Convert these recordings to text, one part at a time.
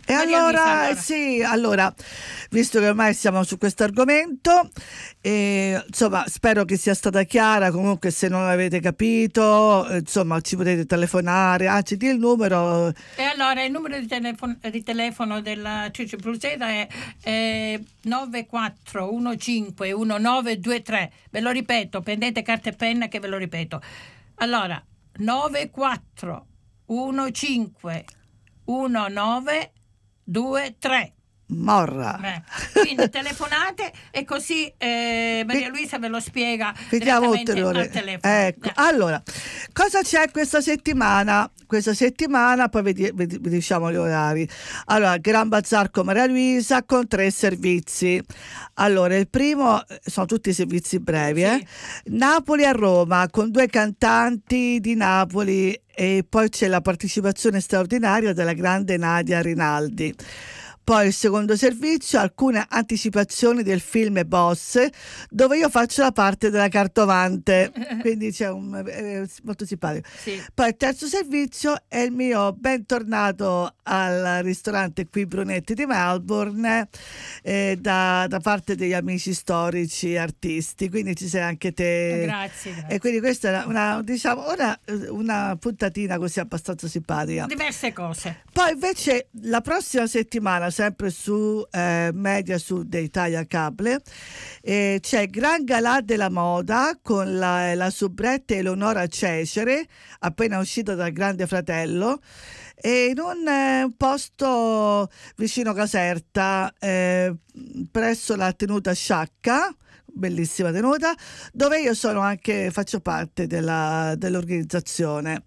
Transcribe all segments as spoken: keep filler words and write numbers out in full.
E Maria allora, Luisa, allora. sì, allora, visto che ormai siamo su questo argomento, eh, insomma, spero che sia stata chiara. Comunque, se non avete capito, eh, insomma, ci potete telefonare, anzi, di il numero. E allora il numero di telefono, di telefono della C C Pluseta è eh, nove quattro uno cinque uno nove due tre. Ve lo ripeto, prendete carta e penna che ve lo ripeto. Allora, nove quattro uno cinque uno nove due tre. Morra. Eh, quindi telefonate e così eh, Maria Luisa ve lo spiega Vediamo direttamente ulteriore. al telefono. Ecco, Eh. allora, cosa c'è questa settimana? Questa settimana, poi vi, vi- vi diciamo gli orari. Allora, Gran Bazar con Maria Luisa con tre servizi. Allora, il primo eh, sono tutti servizi brevi, eh? Napoli a Roma con due cantanti di Napoli, e poi c'è la partecipazione straordinaria della grande Nadia Rinaldi. Poi il secondo servizio, alcune anticipazioni del film Boss, dove io faccio la parte della cartomante, quindi c'è un eh, molto simpatico. Sì. Poi il terzo servizio è il mio bentornato al ristorante qui Brunetti di Melbourne, eh, da, da parte degli amici storici artisti, quindi ci sei anche te. Grazie, grazie. E quindi questa è una, diciamo, una, una puntatina così abbastanza simpatica. Diverse cose. Poi invece la prossima settimana, sempre su eh, Mediasud e Italia Cable, eh, c'è Gran Galà della Moda con la, la soubrette Eleonora Cecere, appena uscita dal Grande Fratello, e in un eh, posto vicino Caserta, eh, presso la tenuta Sciacca, bellissima tenuta, dove io sono anche, faccio parte della, dell'organizzazione.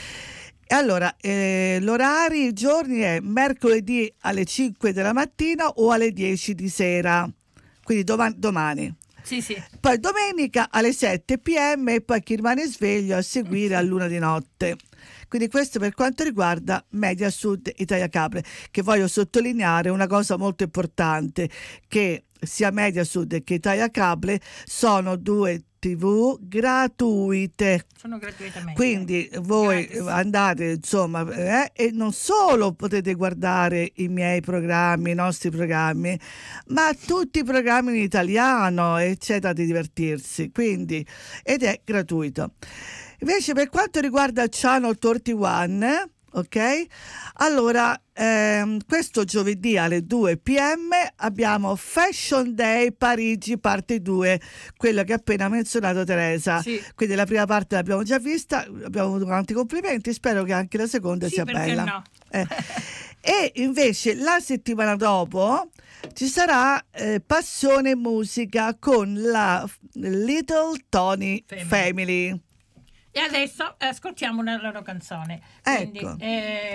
E allora, eh, l'orari, i giorni è mercoledì alle cinque della mattina o alle dieci di sera, quindi doma- domani. Sì, sì. Poi domenica alle sette p m e poi chi rimane sveglio a seguire a luna di notte. Quindi questo per quanto riguarda Mediasud Italia Cable, che voglio sottolineare una cosa molto importante, che sia Mediasud che Italia Cable sono due tivù gratuite. Sono gratuitamente. Quindi voi Gratis. andate, insomma, eh, e non solo potete guardare i miei programmi, i nostri programmi, ma tutti i programmi in italiano, e c'è da divertirsi, quindi, ed è gratuito. Invece per quanto riguarda Channel ventuno, ok? Allora, ehm, questo giovedì alle due p m abbiamo Fashion Day Parigi parte due, quello che ha appena menzionato Teresa. Sì. Quindi la prima parte l'abbiamo già vista, abbiamo avuto tanti complimenti, spero che anche la seconda Sì, sia perché bella. no? Eh. E invece la settimana dopo ci sarà eh, Passione Musica con la Little Tony Family. Family. E adesso ascoltiamo una loro canzone. Quindi, Ecco. eh,